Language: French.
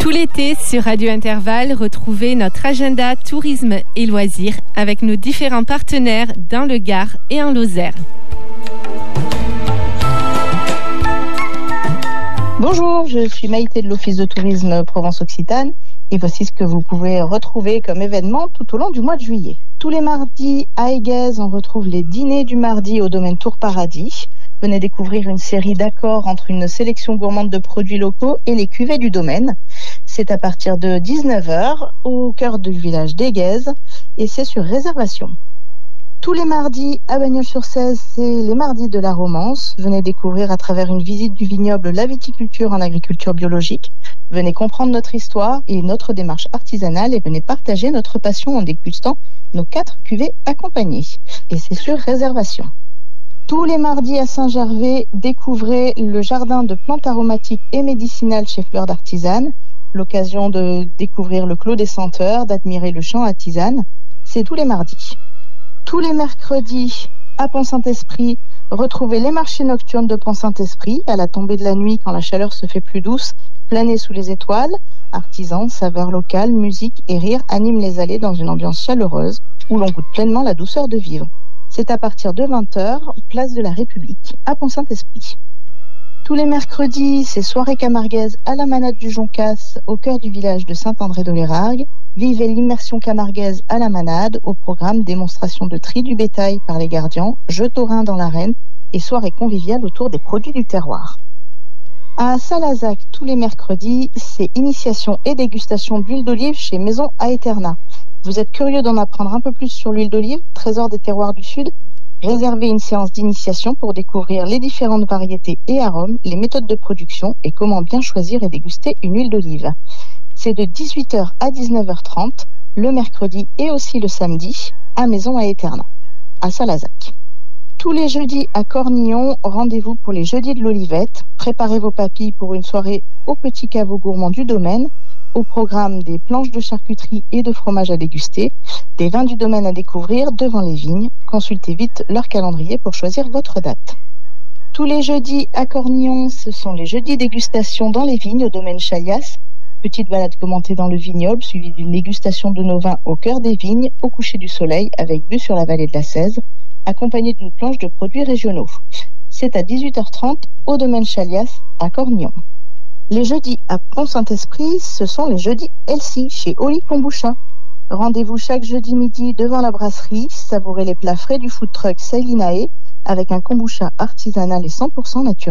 Tout l'été, sur Radio Intervalle, retrouvez notre agenda tourisme et loisirs avec nos différents partenaires dans le Gard et en Lozère. Bonjour, je suis Maïté de l'Office de tourisme Provence-Occitane et voici ce que vous pouvez retrouver comme événement tout au long du mois de juillet. Tous les mardis à Aiguez, on retrouve les dîners du mardi au domaine Tour Paradis. Venez découvrir une série d'accords entre une sélection gourmande de produits locaux et les cuvées du domaine. C'est à partir de 19h au cœur du village d'Aiguez et c'est sur réservation. Tous les mardis à Bagnols-sur-Cèze, c'est les mardis de la romance. Venez découvrir à travers une visite du vignoble la viticulture en agriculture biologique. Venez comprendre notre histoire et notre démarche artisanale et venez partager notre passion en dégustant nos 4 cuvées accompagnées. Et c'est sur réservation. Tous les mardis à Saint-Gervais, découvrez le jardin de plantes aromatiques et médicinales chez Fleurs d'Artisane. L'occasion de découvrir le clos des senteurs, d'admirer le champ à tisane. C'est tous les mardis. Tous les mercredis, à Pont-Saint-Esprit, retrouvez les marchés nocturnes de Pont-Saint-Esprit, à la tombée de la nuit quand la chaleur se fait plus douce, planer sous les étoiles. Artisans, saveurs locales, musique et rire animent les allées dans une ambiance chaleureuse où l'on goûte pleinement la douceur de vivre. C'est à partir de 20h, place de la République, à Pont-Saint-Esprit. Tous les mercredis, c'est soirée camarguaise à la Manade du Joncas, au cœur du village de Saint-André-de-l'Érargues. Vivez l'immersion camarguaise à la Manade, au programme démonstration de tri du bétail par les gardiens, jeux taurins dans l'arène et soirée conviviale autour des produits du terroir. À Salazac, tous les mercredis, c'est initiation et dégustation d'huile d'olive chez Maison Aeterna. Vous êtes curieux d'en apprendre un peu plus sur l'huile d'olive, trésor des terroirs du Sud? Réservez une séance d'initiation pour découvrir les différentes variétés et arômes, les méthodes de production et comment bien choisir et déguster une huile d'olive. C'est de 18h à 19h30, le mercredi et aussi le samedi, à Maison Aeterna, à Salazac. Tous les jeudis à Cornillon, rendez-vous pour les jeudis de l'Olivette. Préparez vos papilles pour une soirée au petit caveau gourmand du domaine. Au programme des planches de charcuterie et de fromage à déguster, des vins du domaine à découvrir devant les vignes. Consultez vite leur calendrier pour choisir votre date. Tous les jeudis à Cornillon, ce sont les jeudis dégustation dans les vignes au domaine Chalias. Petite balade commentée dans le vignoble, suivie d'une dégustation de nos vins au cœur des vignes, au coucher du soleil, avec vue sur la vallée de la Cèze, accompagnée d'une planche de produits régionaux. C'est à 18h30 au domaine Chalias, à Cornillon. Les jeudis à Pont-Saint-Esprit, ce sont les jeudis Elsie, chez Oli Kombucha. Rendez-vous chaque jeudi midi devant la brasserie, savourez les plats frais du food truck Sailinae, avec un kombucha artisanal et 100% naturel.